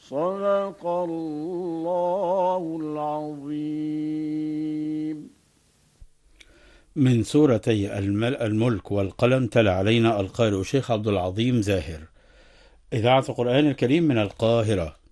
صدق الله العظيم. من سورتي الملك والقلم تلا علينا القارئ الشيخ عبد العظيم زاهر. إذاعة القرآن الكريم من القاهرة.